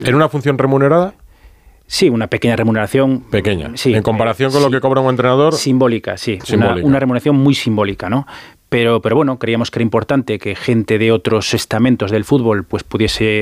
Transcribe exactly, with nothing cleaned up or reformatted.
¿En una función remunerada? Sí, una pequeña remuneración. Pequeña. Sí, en comparación eh, con sí, lo que cobra un entrenador. Simbólica, sí. Simbólica. Una, una remuneración muy simbólica, ¿no? Pero, pero bueno, creíamos que era importante que gente de otros estamentos del fútbol pues pudiese